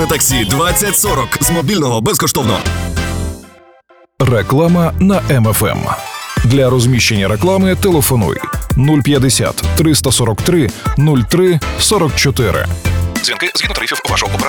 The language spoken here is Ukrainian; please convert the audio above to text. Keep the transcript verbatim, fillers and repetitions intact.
Таксі двадцять сорок з мобільного безкоштовно. Реклама на Ем Еф Ем. Для розміщення реклами телефонуй нуль п'ятдесят триста сорок три нуль три сорок чотири. Дзвінки згідно тарифів вашого оператора.